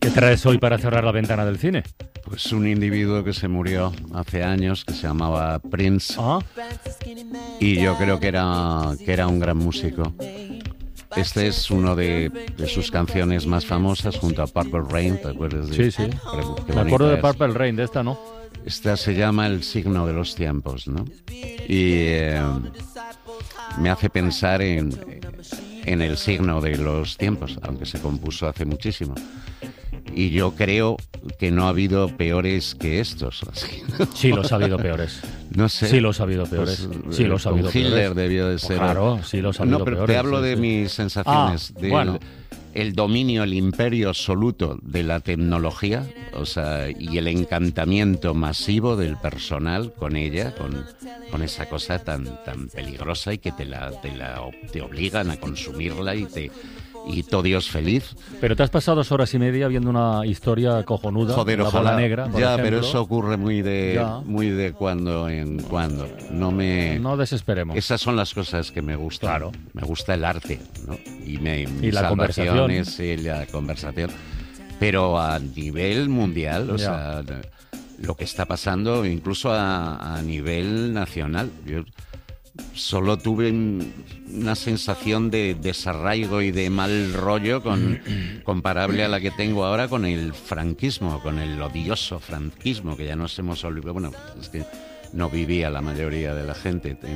¿Qué traes hoy para cerrar la ventana del cine? Pues un individuo que se murió hace años, que se llamaba Prince, Ah, y yo creo que era un gran músico. Este es uno de sus canciones más famosas, junto a Purple Rain, ¿te acuerdas? sí, sí. Qué Me acuerdo de bonita es. Purple Rain, de esta, ¿no? Esta se llama El signo de los tiempos, ¿no? Y me hace pensar en el signo de los tiempos, aunque se compuso hace muchísimo. Y yo creo que no ha habido peores que estos. Así, ¿no? Sí, los ha habido peores. No sé. Sí, los ha habido peores. Pues, Sí, los ha con habido Hitler peores. debió de Pues ser. claro, sí, los ha habido No, pero peores. te hablo sí, de sí. mis sensaciones. Bueno. El dominio, el imperio absoluto de la tecnología, o sea, y el encantamiento masivo del personal con ella, con esa cosa tan peligrosa y que te obligan a consumirla y todo Dios feliz. Pero te has pasado 2 horas y media viendo una historia cojonuda. Joder, la ojalá. Bola Negra, por ya, ejemplo. pero eso ocurre Ya. muy de cuando en cuando. No desesperemos. Esas son las cosas que me gustan. Claro. Me gusta el arte, ¿no? Y mis la salvaciones y la conversación. Pero a nivel mundial, o Ya. sea, lo que está pasando, incluso a nivel nacional. Yo solo tuve una sensación de desarraigo y de mal rollo comparable a la que tengo ahora con el franquismo, con el odioso franquismo, que ya nos hemos olvidado. Bueno, es que no vivía la mayoría de la gente.